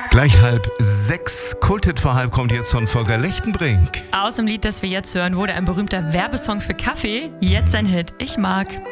Gleich 5:30. Kulthit vor halb kommt jetzt von Volker Lechtenbrink. Aus dem Lied, das wir jetzt hören, wurde ein berühmter Werbesong für Kaffee. Jetzt ein Hit. Ich mag.